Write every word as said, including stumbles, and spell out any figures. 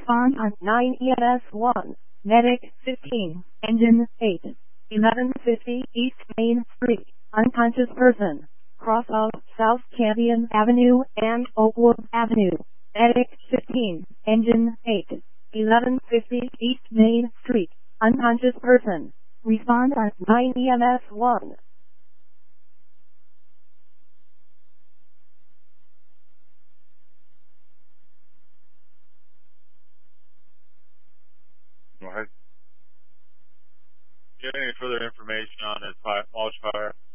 Respond on nine E M S one, Medic fifteen, Engine eight, eleven fifty East Main Street, unconscious person, cross of South Canyon Avenue and Oakwood Avenue. Medic fifteen, Engine eight, eleven fifty East Main Street, unconscious person. Respond on nine E M S one. Go ahead. Do you have any further information on this mulch fire?